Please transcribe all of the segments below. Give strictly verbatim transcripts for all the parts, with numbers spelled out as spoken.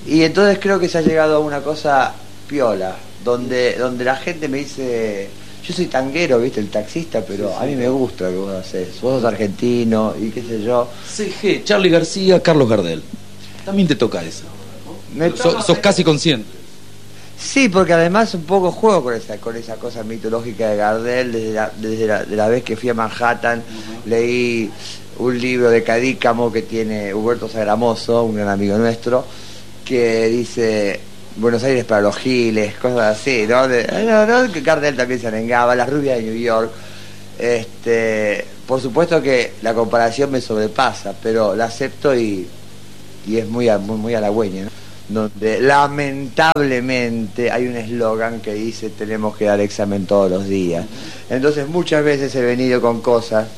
Y entonces creo que se ha llegado a una cosa piola, donde, donde la gente me dice, yo soy tanguero, viste, el taxista, pero sí, sí, a mí me gusta lo que vos haces, vos sos argentino y qué sé yo. C G, Charly García, Carlos Gardel. También te toca eso. Me toca, sos, sos casi consciente. Sí, porque además un poco juego con esa, con esa cosa mitológica de Gardel, desde la, desde la, de la vez que fui a Manhattan, uh-huh. leí un libro de Cadícamo que tiene Huberto Sagramoso, un gran amigo nuestro, que dice Buenos Aires para los giles, cosas así, ¿no? De, no, no, que Gardel también se arengaba, Las rubias de New York. Este, por supuesto que la comparación me sobrepasa, pero la acepto y, y es muy, muy, muy halagüeña, ¿no? Donde lamentablemente hay un eslogan que dice tenemos que dar examen todos los días. Entonces muchas veces he venido con cosas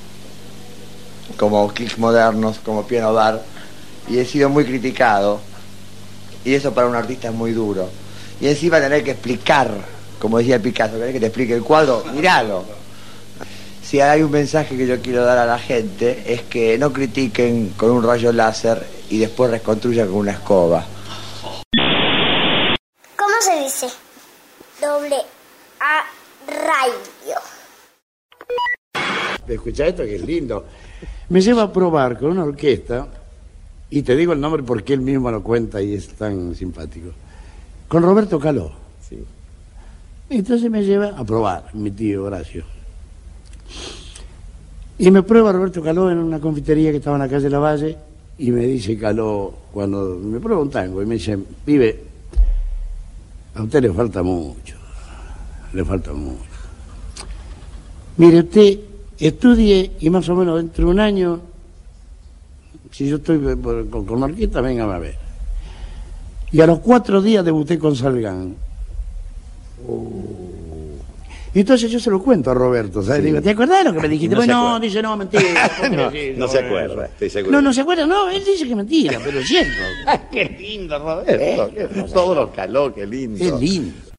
como clics modernos, como piano bar, y he sido muy criticado. Y eso para un artista es muy duro. Y encima tener que explicar, como decía Picasso, querés que te explique el cuadro, míralo. Si hay un mensaje que yo quiero dar a la gente, es que no critiquen con un rayo láser y después reconstruyan con una escoba. ¿Cómo se dice? Doble A radio. Escucha esto que es lindo. Me lleva a probar con una orquesta. Y te digo el nombre porque él mismo lo cuenta y es tan simpático. Con Roberto Caló. Sí. Entonces me lleva a probar, mi tío Horacio. Y me prueba Roberto Caló en una confitería que estaba en la calle Lavalle. Y me dice Caló, cuando me prueba un tango, y me dice, pibe, a usted le falta mucho. Le falta mucho. Mire, usted estudie y más o menos dentro de un año... Si yo estoy con, con orquesta, véngame a ver. Y a los cuatro días debuté con Salgán. Oh. Y entonces yo se lo cuento a Roberto, ¿sabes? Sí. Digo, ¿te acordás de lo que me dijiste? No, pues no, dice, no, mentira. no, decir, no, no se acuerda, estoy seguro. No, no se acuerda, no, él dice que es mentira, pero es cierto. Qué lindo, Roberto. ¿Eh? Todo lo Caló, qué lindo. Qué lindo.